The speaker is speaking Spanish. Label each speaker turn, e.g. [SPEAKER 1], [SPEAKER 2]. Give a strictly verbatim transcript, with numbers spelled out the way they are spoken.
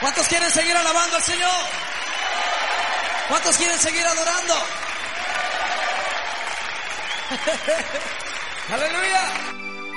[SPEAKER 1] ¿Cuántos quieren seguir alabando al Señor? ¿Cuántos quieren seguir adorando? ¡Aleluya!